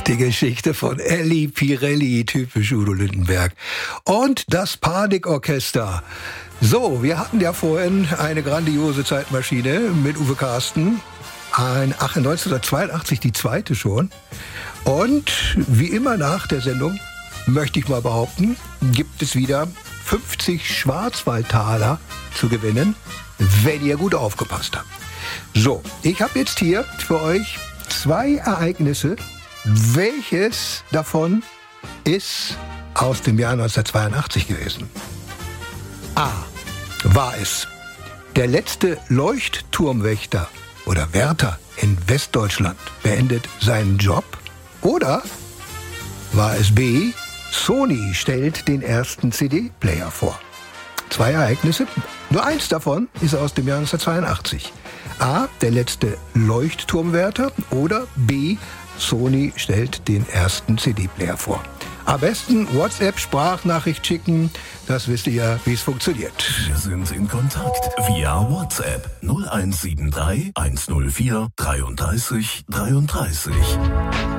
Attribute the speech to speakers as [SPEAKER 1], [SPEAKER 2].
[SPEAKER 1] Die Geschichte von Elli Pirelli, typisch Udo Lindenberg. Und das Panikorchester. So, wir hatten ja vorhin eine grandiose Zeitmaschine mit Uwe Carsten. 1982 die zweite schon. Und wie immer nach der Sendung, möchte ich mal behaupten, gibt es wieder 50 Schwarzwaldtaler zu gewinnen, wenn ihr gut aufgepasst habt. So, ich habe jetzt hier für euch 2 Ereignisse. Welches davon ist aus dem Jahr 1982 gewesen? A. War es der letzte Leuchtturmwächter oder Wärter in Westdeutschland beendet seinen Job? Oder war es B. Sony stellt den ersten CD-Player vor? 2 Ereignisse, nur eins davon ist aus dem Jahr 1982. A. Der letzte Leuchtturmwärter oder B. Sony stellt den ersten CD-Player vor. Am besten WhatsApp-Sprachnachricht schicken, das wisst ihr ja, wie es funktioniert.
[SPEAKER 2] Wir sind in Kontakt via WhatsApp 0173 104 33 33.